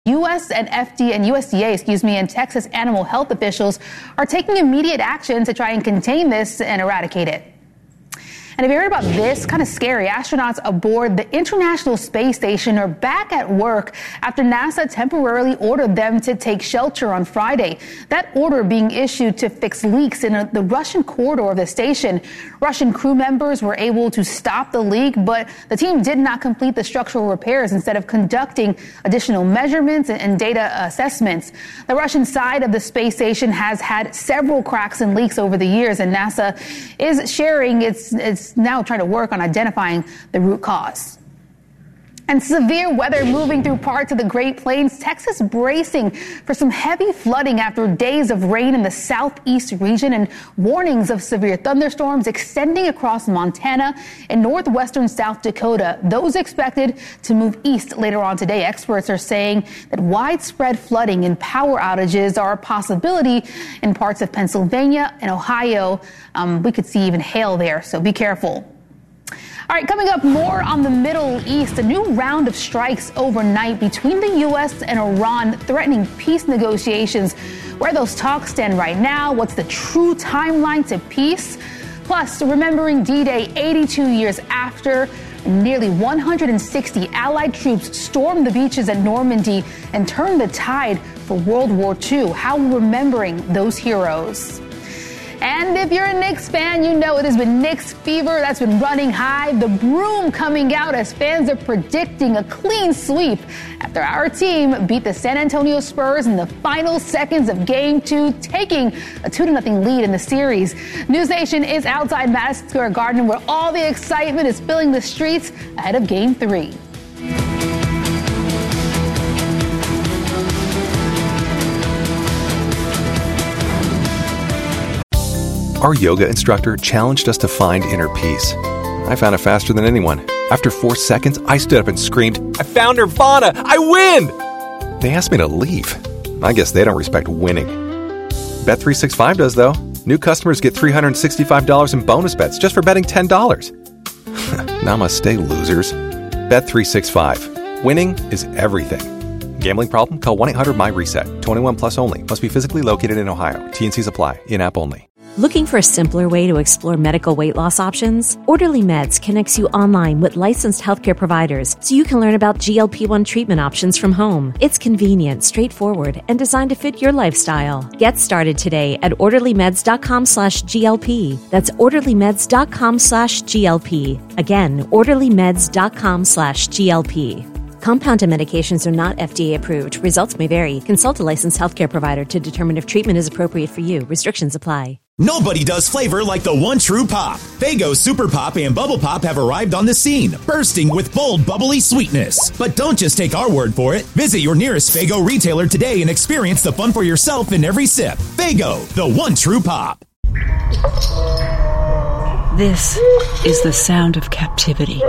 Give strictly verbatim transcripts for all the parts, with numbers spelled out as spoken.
U S and F D A and U S D A, excuse me, and Texas animal health officials are taking immediate action to try and contain this and eradicate it. And have you heard about this? Kind of scary. Astronauts aboard the International Space Station are back at work after NASA temporarily ordered them to take shelter on Friday. That order being issued to fix leaks in a, the Russian corridor of the station. Russian crew members were able to stop the leak, but the team did not complete the structural repairs instead of conducting additional measurements and, and data assessments. The Russian side of the space station has had several cracks and leaks over the years, and NASA is sharing its, its now trying to work on identifying the root cause. And severe weather moving through parts of the Great Plains, Texas bracing for some heavy flooding after days of rain in the southeast region and warnings of severe thunderstorms extending across Montana and northwestern South Dakota. Those expected to move east later on today. Experts are saying that widespread flooding and power outages are a possibility in parts of Pennsylvania and Ohio. Um, we could see even hail there, so be careful. All right, coming up, more on the Middle East. A new round of strikes overnight between the U S and Iran threatening peace negotiations. Where those talks stand right now, what's the true timeline to peace? Plus, remembering D-Day eighty-two years after, nearly one hundred sixty Allied troops stormed the beaches at Normandy and turned the tide for World War Two. How we're remembering those heroes. And if you're a Knicks fan, you know it has been Knicks fever that's been running high. The broom coming out as fans are predicting a clean sweep after our team beat the San Antonio Spurs in the final seconds of Game two, taking a two to nothing lead in the series. News Nation is outside Madison Square Garden, where all the excitement is filling the streets ahead of Game three. Our yoga instructor challenged us to find inner peace. I found it faster than anyone. After four seconds, I stood up and screamed, "I found Nirvana! I win!" They asked me to leave. I guess they don't respect winning. Bet three sixty-five does, though. New customers get three hundred sixty-five dollars in bonus bets just for betting ten dollars. Namaste, losers. Bet three sixty-five. Winning is everything. Gambling problem? Call one eight hundred my reset. twenty-one plus only. Must be physically located in Ohio. T N Cs apply. In-app only. Looking for a simpler way to explore medical weight loss options? Orderly Meds connects you online with licensed healthcare providers so you can learn about G L P one treatment options from home. It's convenient, straightforward, and designed to fit your lifestyle. Get started today at orderlymeds.com slash GLP. That's orderlymeds.com slash GLP. Again, orderlymeds.com slash GLP. Compounded medications are not F D A approved. Results may vary. Consult a licensed healthcare provider to determine if treatment is appropriate for you. Restrictions apply. Nobody does flavor like the one true pop. Faygo Super Pop and Bubble Pop have arrived on the scene, bursting with bold, bubbly sweetness. But don't just take our word for it. Visit your nearest Faygo retailer today and experience the fun for yourself in every sip. Faygo, the one true pop. This is the sound of captivity.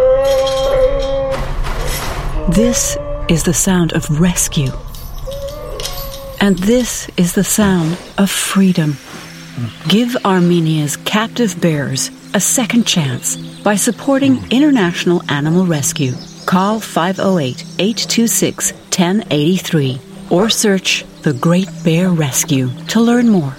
This is the sound of rescue. And this is the sound of freedom. Give Armenia's captive bears a second chance by supporting International Animal Rescue. Call five oh eight, eight two six, one oh eight three or search The Great Bear Rescue to learn more.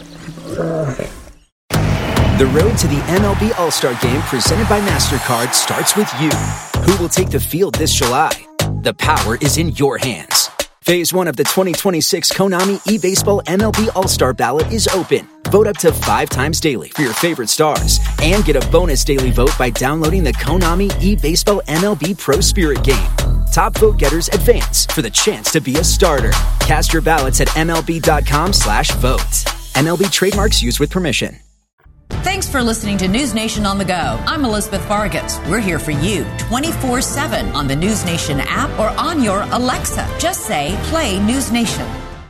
The road to the M L B All-Star Game presented by MasterCard starts with you. Who will take the field this July? The power is in your hands. Phase one of the twenty twenty-six Konami eBaseball M L B All-Star Ballot is open. Vote up to five times daily for your favorite stars and get a bonus daily vote by downloading the Konami eBaseball M L B Pro Spirit game. Top vote getters advance for the chance to be a starter. Cast your ballots at mlb.com slash vote. M L B trademarks used with permission. Thanks for listening to News Nation on the Go. I'm Elizabeth Vargas. We're here for you twenty-four seven on the News Nation app or on your Alexa. Just say, play News Nation.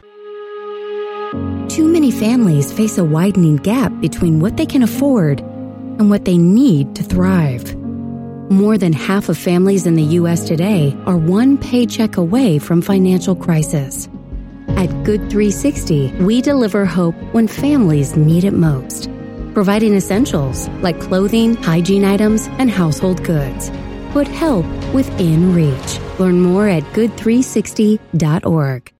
Too many families face a widening gap between what they can afford and what they need to thrive. More than half of families in the U S today are one paycheck away from financial crisis. At Good three sixty, we deliver hope when families need it most, providing essentials like clothing, hygiene items, and household goods. Put help within reach. Learn more at good three sixty dot org.